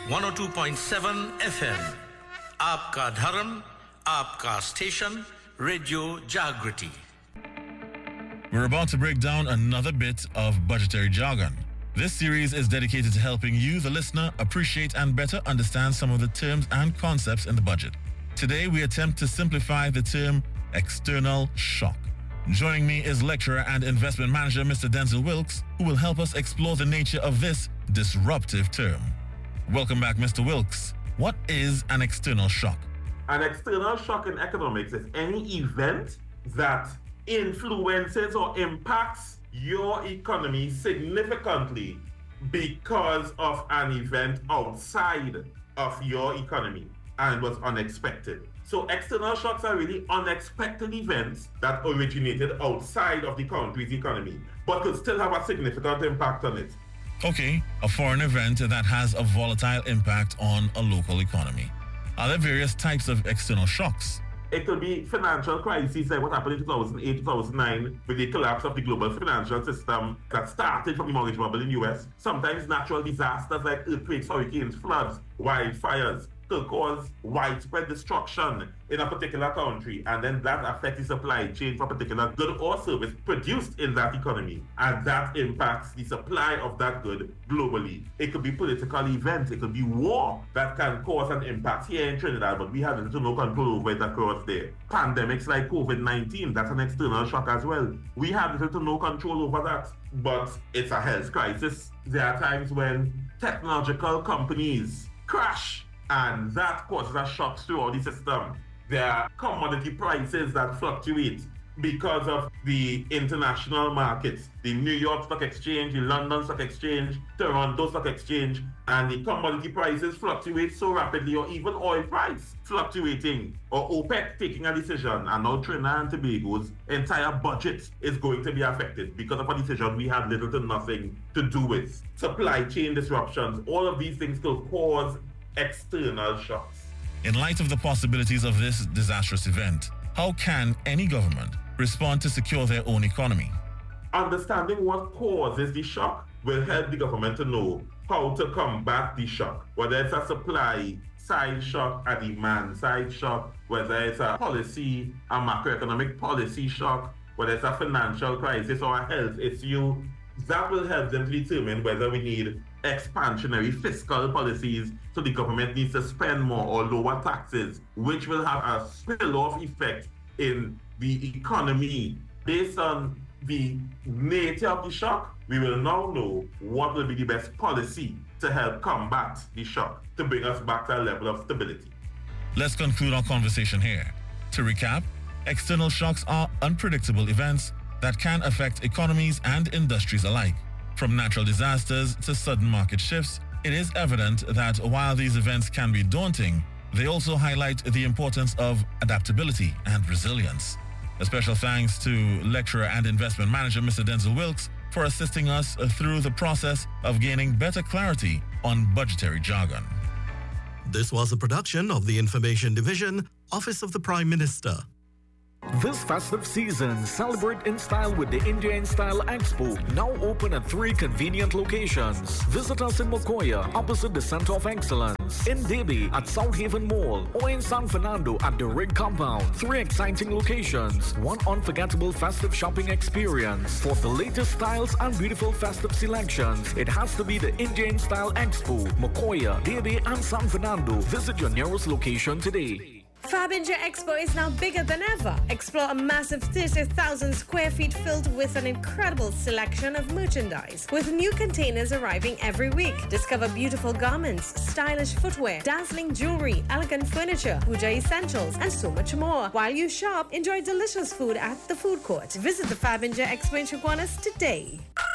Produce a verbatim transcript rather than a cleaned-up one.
one oh two point seven F M. आपका धर्म, आपका station, Radio Jagriti. We're about to break down another bit of budgetary jargon. This series is dedicated to helping you, the listener, appreciate and better understand some of the terms and concepts in the budget. Today, we attempt to simplify the term external shock. Joining me is lecturer and investment manager Mister Denzel Wilkes, who will help us explore the nature of this disruptive term. Welcome back, Mister Wilkes. What is an external shock? An external shock in economics is any event that influences or impacts your economy significantly because of an event outside of your economy and was unexpected. So external shocks are really unexpected events that originated outside of the country's economy, but could still have a significant impact on it. Okay, a foreign event that has a volatile impact on a local economy. Are there various types of external shocks? It could be financial crises like what happened in two thousand eight, two thousand nine with the collapse of the global financial system that started from the mortgage bubble in the U S. Sometimes natural disasters like earthquakes, hurricanes, floods, wildfires could cause widespread destruction in a particular country, and then that affects the supply chain for a particular good or service produced in that economy, and that impacts the supply of that good globally. It could be political events, it could be war that can cause an impact here in Trinidad, but we have little to no control over it across there. Pandemics like COVID nineteen, that's an external shock as well. We have little to no control over that, but it's a health crisis. There are times when technological companies crash, and that causes a shock throughout the system. There are commodity prices that fluctuate because of the international markets. The New York Stock Exchange, the London Stock Exchange, Toronto Stock Exchange, and the commodity prices fluctuate so rapidly, or even oil price fluctuating, or OPEC taking a decision, and now Trinidad and Tobago's entire budget is going to be affected because of a decision we had little to nothing to do with. Supply chain disruptions, all of these things could cause external shocks. In light of the possibilities of this disastrous event, how can any government respond to secure their own economy? Understanding what causes the shock will help the government to know how to combat the shock, whether it's a supply side shock, a demand side shock, whether it's a policy, a macroeconomic policy shock, whether it's a financial crisis or a health issue. That will help them to determine whether we need expansionary fiscal policies, so the government needs to spend more or lower taxes, which will have a spill-off effect in the economy. Based on the nature of the shock, we will now know what will be the best policy to help combat the shock, to bring us back to a level of stability. Let's conclude our conversation here. To recap, external shocks are unpredictable events that can affect economies and industries alike. From natural disasters to sudden market shifts, it is evident that while these events can be daunting, they also highlight the importance of adaptability and resilience. A special thanks to lecturer and investment manager Mister Denzel Wilkes for assisting us through the process of gaining better clarity on budgetary jargon. This was a production of the Information Division, Office of the Prime Minister. This festive season, celebrate in style with the India in Style Expo, now open at three convenient locations. Visit us in Mokoya, opposite the Center of Excellence, in Debi at South Haven Mall, or in San Fernando at the Rig Compound. Three exciting locations, one unforgettable festive shopping experience. For the latest styles and beautiful festive selections, it has to be the India in Style Expo, Mokoya, Debi, and San Fernando. Visit your nearest location today. Fabinja Expo is now bigger than ever. Explore a massive thirty thousand square feet filled with an incredible selection of merchandise, with new containers arriving every week. Discover beautiful garments, stylish footwear, dazzling jewelry, elegant furniture, puja essentials, and so much more. While you shop, enjoy delicious food at the food court. Visit the Fabinja Expo in Chaguanas today.